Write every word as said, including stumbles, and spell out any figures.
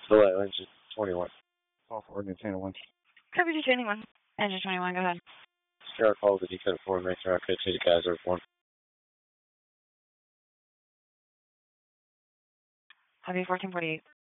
Delay, engine twenty-one. Call for Indiana one. Kirby two twenty-one. Engine twenty-one, go ahead. Sierra called the Dakota four, make sure I could see the guys over one. Heavy fourteen forty-eight.